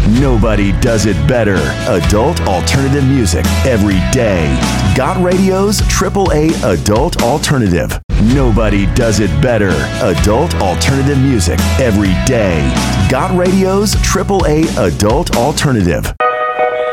Nobody does it better. Adult alternative music every day. Got Radio's AAA Adult Alternative. Nobody does it better. Adult alternative music every day. Got Radio's AAA Adult Alternative.